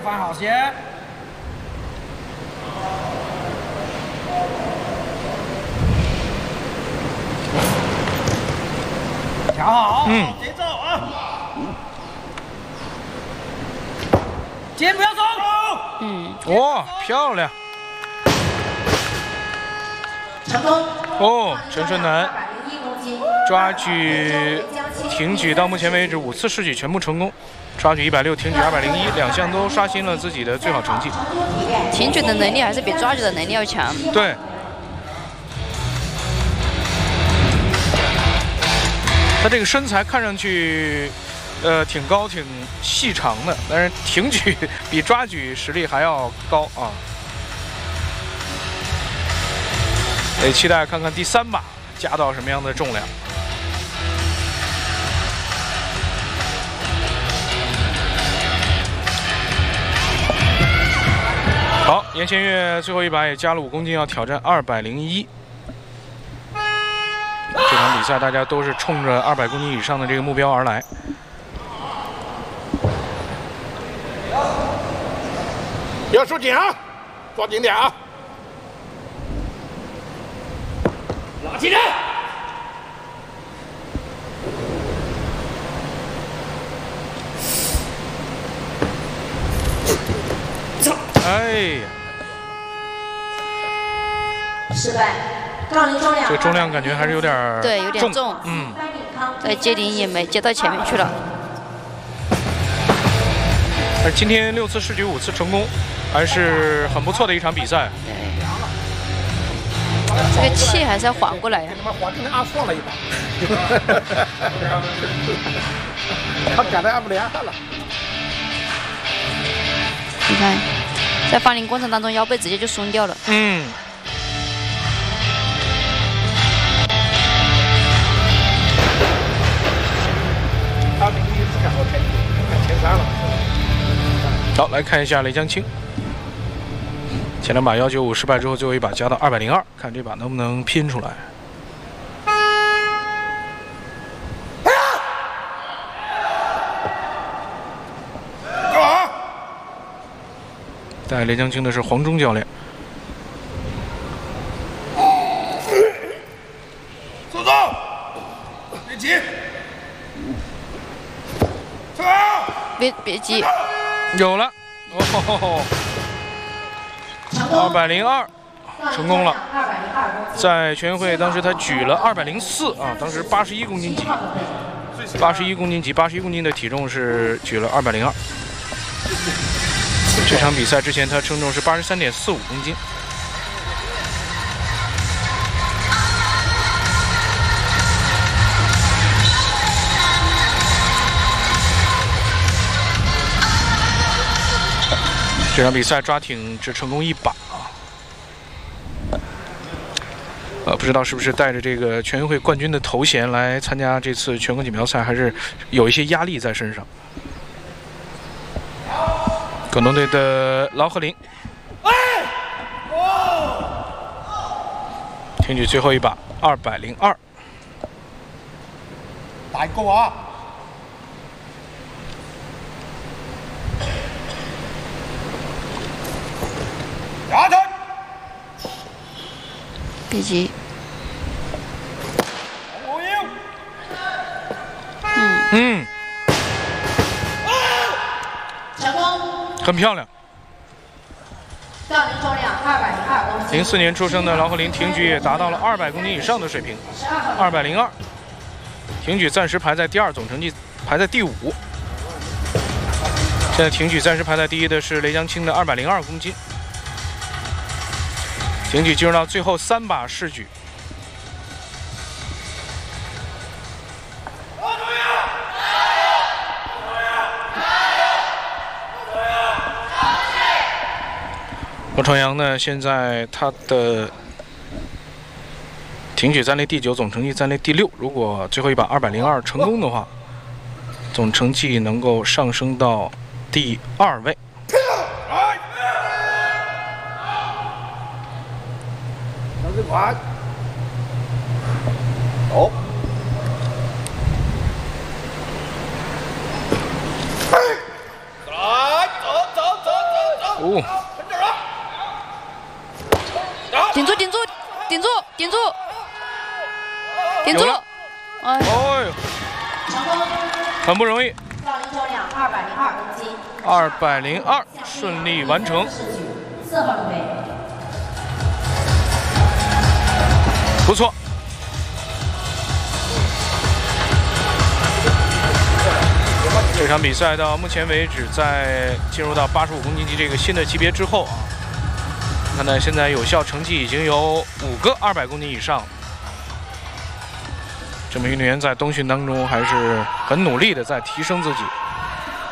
换好线。调好，节奏啊！肩不要松。 哇，漂亮！ 成功。 哦，陈顺南抓举、挺举到目前为止5次试举全部成功，抓举160，挺举201，两项都刷新了自己的最好成绩。 挺举的能力还是比抓举的能力要强。 对。他这个身材看上去，挺高、挺细长的，但是挺举比抓举实力还要高啊。得期待看看第3把加到什么样的重量。好，严贤岳最后一把也加了5公斤，要挑战201。这场比赛大家都是冲着200公斤以上的这个目标而来。 要收紧啊，抓紧点啊！拉起人！操！ 哎呀！ 失败。 这个重量感觉还是有点对，有点重。在接顶也没接到前面去了。 而今天6次试举5次成功，还是很不错的一场比赛。 对，这个气还是要缓过来呀。 他妈缓跟那阿放了一把，他赶到阿布连了。 你看，在放领过程当中，腰背直接就松掉了。 他这个一直看好前3了。 好，来看一下雷江青。前2把195失败之后，最后一把加到202，看这把能不能拼出来。带雷江青的是黄忠教练。 速度，别急， 别急。 有了，哦，202成功了。在全运会当时他举了204啊，当时81公斤级，81公斤级，81公斤的体重是举了202。这场比赛之前他称重是83.45公斤。这场比赛抓挺只成功1把啊，不知道是不是带着这个全运会冠军的头衔来参加这次全国锦标赛，还是有一些压力在身上。广东队的劳鹤林，挺举最后一把202， 大个啊！压他！ 别急。 成功。 很漂亮。 杠铃重量202公斤。 04年出生的劳鹤林挺举也达到了200公斤以上的水平，202。挺举暂时排在第2，总成绩排在第5。现在挺举暂时排在第1的是雷江青的202公斤。挺举进入到最后3把试举。罗朝阳呢，现在他的挺举暂列第9，总成绩暂列第6。如果最后一把202成功的话，总成绩能够上升到第2位。 快，走，来，走， 顶住！哎， 呦，很不容易。 赵林重量202公斤。 202，顺利完成。 4号准备。 不错。这场比赛到目前为止，在进入到85公斤级这个新的级别之后啊，看来现在有效成绩已经有5个200公斤以上。这名运动员在冬训当中还是很努力的在提升自己。